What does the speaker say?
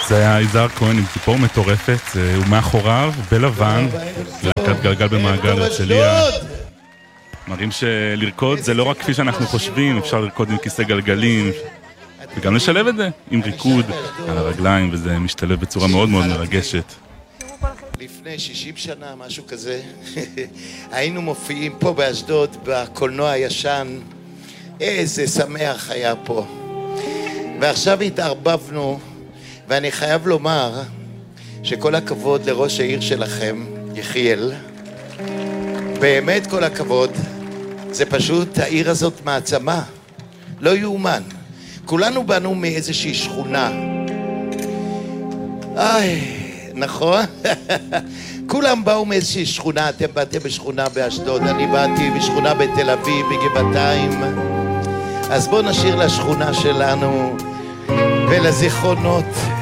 זה היה יזהר כהן עם ציפור מטורפת, ומאחוריו בלבן, להקת גלגל במעגל הרצליה. מראים שלרקוד זה לא רק כפי שאנחנו חושבים, אפשר לרקוד עם כיסא גלגלים, וגם לשלב את זה עם ריקוד על הרגליים, וזה משתלב בצורה מאוד מאוד מרגשת. לפני 60 שנה, משהו כזה, היינו מופיעים פה באשדוד, בקולנוע הישן. איזה שמח היה פה. ועכשיו התערבבנו, ואני חייב לומר שכל הכבוד לראש העיר שלכם, יחיאל. באמת כל הכבוד. זה פשוט, העיר הזאת מעצמה. לא יאומן. כולנו באנו מאיזושהי שכונה. נכון? כולם באו מאיזושהי שכונה. אתם באתם בשכונה באשדוד, אני באתי בשכונה בתל אביב, בגבעתיים. אז בואו נשאיר לשכונה שלנו ולזיכרונות